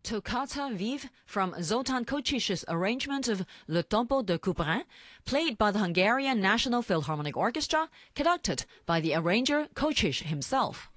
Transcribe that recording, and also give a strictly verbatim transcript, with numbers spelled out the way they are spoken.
Toccata Vive from Zoltan Kocsis' arrangement of Le Tempo de Couperin, played by the Hungarian National Philharmonic Orchestra, conducted by the arranger Kocsis himself.